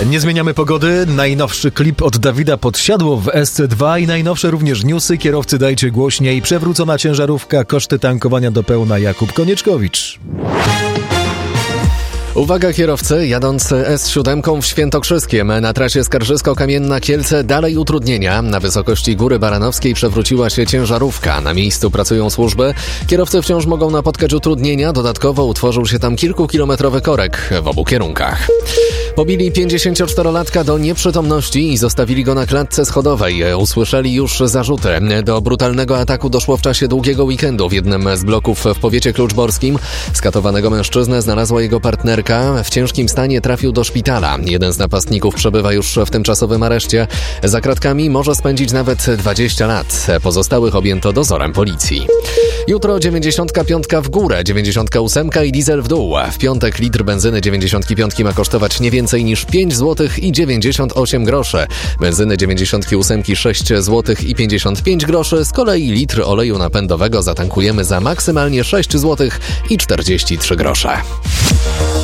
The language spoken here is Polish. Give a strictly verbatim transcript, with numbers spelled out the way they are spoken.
Nie zmieniamy pogody. Najnowszy klip od Dawida Podsiadło w S C dwa i najnowsze również newsy. Kierowcy, dajcie głośniej. Przewrócona ciężarówka, koszty tankowania do pełna. Jakub Konieczkowicz. Uwaga kierowcy, jadąc S siedem w Świętokrzyskiem na trasie Skarżysko-Kamienna-Kielce dalej utrudnienia. Na wysokości Góry Baranowskiej przewróciła się ciężarówka. Na miejscu pracują służby. Kierowcy wciąż mogą napotkać utrudnienia. Dodatkowo utworzył się tam kilkukilometrowy korek w obu kierunkach. Pobili pięćdziesięcioczterolatka do nieprzytomności i zostawili go na klatce schodowej. Usłyszeli już zarzuty. Do brutalnego ataku doszło w czasie długiego weekendu w jednym z bloków w powiecie kluczborskim. Skatowanego mężczyznę znalazła jego partnerka. W ciężkim stanie trafił do szpitala. Jeden z napastników przebywa już w tymczasowym areszcie. Za kratkami może spędzić nawet dwadzieścia lat. Pozostałych objęto dozorem policji. Jutro dziewięćdziesiątka piątka w górę, dziewięćdziesiątka ósemka i diesel w dół. W piątek litr benzyny dziewięćdziesiątki piątki ma kosztować nie więcej niż pięć złotych i dziewięćdziesiąt osiem groszy. Benzyny dziewięćdziesiątki ósemki sześć złotych i pięćdziesiąt pięć groszy. Z kolei litr oleju napędowego zatankujemy za maksymalnie sześć złotych i czterdzieści trzy grosze.